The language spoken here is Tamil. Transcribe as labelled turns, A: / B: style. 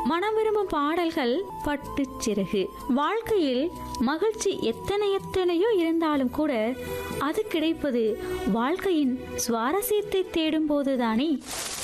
A: மனம் விரும்பும் பாடல்கள் பட்டுச் சிறகு. வாழ்க்கையில் மகிழ்ச்சி எத்தனையோ இருந்தாலும் கூட அது கிடைப்பது வாழ்க்கையின் சுவாரஸ்யத்தை தேடும் போதுதானே.